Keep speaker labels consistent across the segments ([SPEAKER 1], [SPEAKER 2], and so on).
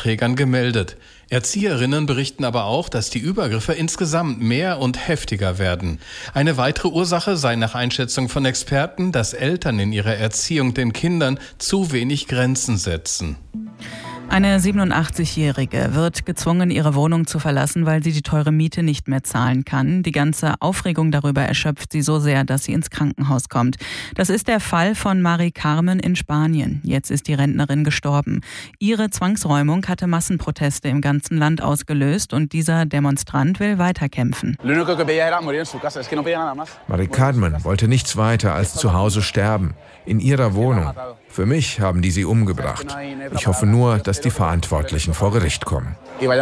[SPEAKER 1] Kita-Trägern gemeldet. Erzieherinnen berichten aber auch, dass die Übergriffe insgesamt mehr und heftiger werden. Eine weitere Ursache sei nach Einschätzung von Experten, dass Eltern in ihrer Erziehung den Kindern zu wenig Grenzen setzen.
[SPEAKER 2] Eine 87-Jährige wird gezwungen, ihre Wohnung zu verlassen, weil sie die teure Miete nicht mehr zahlen kann. Die ganze Aufregung darüber erschöpft sie so sehr, dass sie ins Krankenhaus kommt. Das ist der Fall von Mari Carmen in Spanien. Jetzt ist die Rentnerin gestorben. Ihre Zwangsräumung hatte Massenproteste im ganzen Land ausgelöst und dieser Demonstrant will weiterkämpfen.
[SPEAKER 3] Mari Carmen wollte nichts weiter als zu Hause sterben, in ihrer Wohnung. Für mich haben die sie umgebracht. Ich hoffe nur, dass die Verantwortlichen vor Gericht kommen.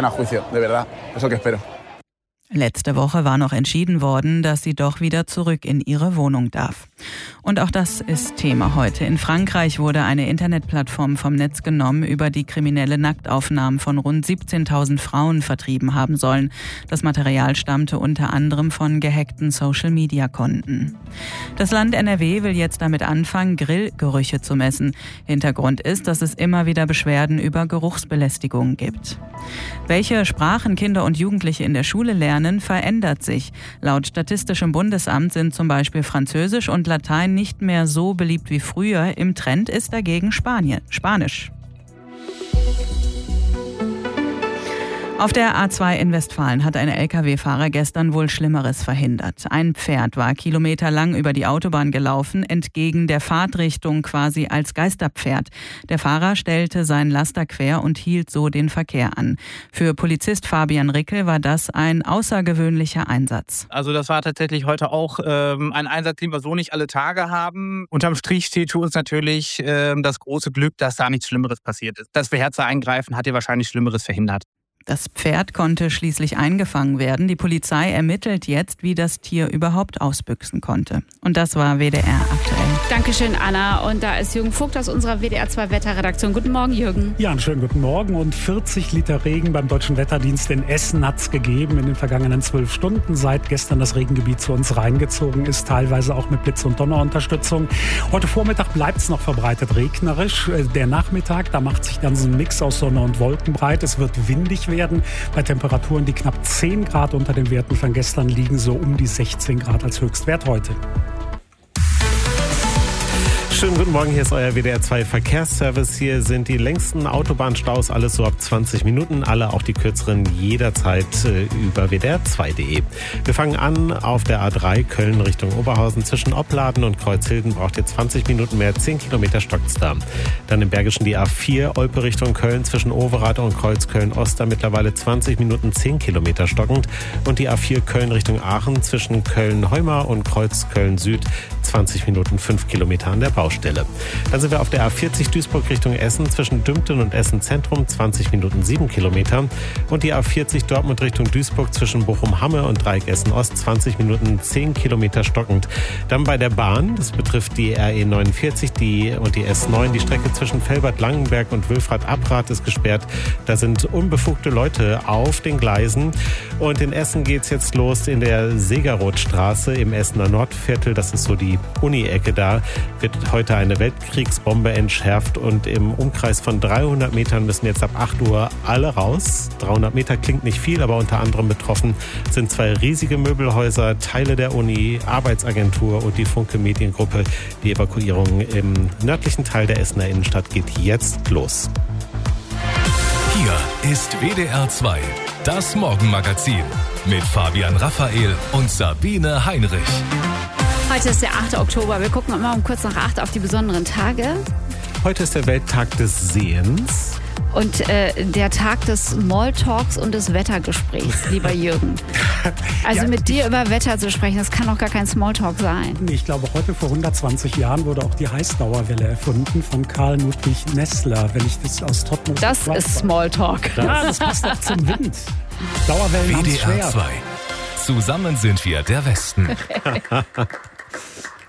[SPEAKER 2] Letzte Woche war noch entschieden worden, dass sie doch wieder zurück in ihre Wohnung darf. Und auch das ist Thema heute. In Frankreich wurde eine Internetplattform vom Netz genommen, über die kriminelle Nacktaufnahmen von rund 17.000 Frauen vertrieben haben sollen. Das Material stammte unter anderem von gehackten Social-Media-Konten. Das Land NRW will jetzt damit anfangen, Grillgerüche zu messen. Hintergrund ist, dass es immer wieder Beschwerden über Geruchsbelästigung gibt. Welche Sprachen Kinder und Jugendliche in der Schule lernen, verändert sich. Laut Statistischem Bundesamt sind zum Beispiel Französisch und Latein nicht mehr so beliebt wie früher. Im Trend ist dagegen Spanisch. Auf der A2 in Westfalen hat ein Lkw-Fahrer gestern wohl Schlimmeres verhindert. Ein Pferd war kilometerlang über die Autobahn gelaufen, entgegen der Fahrtrichtung quasi als Geisterpferd. Der Fahrer stellte seinen Laster quer und hielt so den Verkehr an. Für Polizist Fabian Rickel war das ein außergewöhnlicher Einsatz.
[SPEAKER 4] Also das war tatsächlich heute auch ein Einsatz, den wir so nicht alle Tage haben. Unterm Strich steht für uns natürlich das große Glück, dass da nichts Schlimmeres passiert ist. Das beherzte Eingreifen hat ja wahrscheinlich Schlimmeres verhindert.
[SPEAKER 2] Das Pferd konnte schließlich eingefangen werden. Die Polizei ermittelt jetzt, wie das Tier überhaupt ausbüchsen konnte. Und das war WDR aktuell.
[SPEAKER 5] Dankeschön, Anna. Und da ist Jürgen Vogt aus unserer WDR 2 Wetterredaktion. Guten Morgen, Jürgen.
[SPEAKER 6] Ja, einen schönen guten Morgen. Und 40 Liter Regen beim Deutschen Wetterdienst in Essen hat es gegeben in den vergangenen 12 Stunden, seit gestern das Regengebiet zu uns reingezogen ist, teilweise auch mit Blitz- und Donnerunterstützung. Heute Vormittag bleibt es noch verbreitet regnerisch. Der Nachmittag, da macht sich dann so ein Mix aus Sonne und Wolken breit. Es wird windig werden. Bei Temperaturen, die knapp 10 Grad unter den Werten von gestern liegen, so um die 16 Grad als Höchstwert heute.
[SPEAKER 7] Schönen guten Morgen, hier ist euer WDR 2 Verkehrsservice. Hier sind die längsten Autobahnstaus, alles so ab 20 Minuten, alle auch die kürzeren jederzeit über wdr2.de. Wir fangen an auf der A3 Köln Richtung Oberhausen. Zwischen Opladen und Kreuzhilden braucht ihr 20 Minuten mehr, 10 Kilometer stockt's da. Dann im Bergischen die A4 Olpe Richtung Köln, zwischen Overath und Kreuzköln-Ost, da mittlerweile 20 Minuten, 10 Kilometer stockend. Und die A4 Köln Richtung Aachen, zwischen Köln-Heumar und Kreuzköln-Süd, 20 Minuten, 5 Kilometer an der Baustelle. Dann sind wir auf der A40 Duisburg Richtung Essen, zwischen Dümpten und Essen Zentrum, 20 Minuten 7 Kilometer. Und die A40 Dortmund Richtung Duisburg zwischen Bochum-Hamme und Dreieck Essen Ost, 20 Minuten 10 Kilometer stockend. Dann bei der Bahn, das betrifft die RE 49 und die S9, die Strecke zwischen Velbert-Langenberg und Wülfrath-Abrath ist gesperrt. Da sind unbefugte Leute auf den Gleisen. Und in Essen geht es jetzt los in der Segerothstraße im Essener Nordviertel. Das ist so die Uni-Ecke da. Wird heute eine Weltkriegsbombe entschärft und im Umkreis von 300 Metern müssen jetzt ab 8 Uhr alle raus. 300 Meter klingt nicht viel, aber unter anderem betroffen sind 2 riesige Möbelhäuser, Teile der Uni, Arbeitsagentur und die Funke Mediengruppe. Die Evakuierung im nördlichen Teil der Essener Innenstadt geht jetzt los.
[SPEAKER 8] Hier ist WDR 2, das Morgenmagazin mit Fabian Raphael und Sabine Heinrich.
[SPEAKER 5] Heute ist der 8. Oktober. Wir gucken immer um kurz nach 8 auf die besonderen Tage.
[SPEAKER 7] Heute ist der Welttag des Sehens.
[SPEAKER 5] Und der Tag des Smalltalks und des Wettergesprächs, lieber Jürgen. Also mit dir über Wetter zu sprechen, das kann doch gar kein Smalltalk sein.
[SPEAKER 6] Ich glaube, heute vor 120 Jahren wurde auch die Heißdauerwelle erfunden von Karl Ludwig Nessler, wenn ich das aus Tottenham.
[SPEAKER 5] Das ist Smalltalk.
[SPEAKER 6] Ja, das passt auch zum Wind. Dauerwellen haben es schwer.
[SPEAKER 8] WDR 2. Zusammen sind wir der Westen.